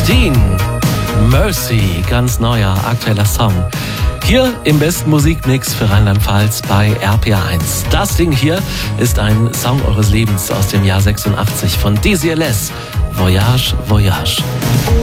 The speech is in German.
Dean, Mercy, ganz neuer, aktueller Song. Hier im besten Musikmix für Rheinland-Pfalz bei RPR1. Das Ding hier ist ein Song eures Lebens aus dem Jahr 86 von DZLS. Voyage, Voyage.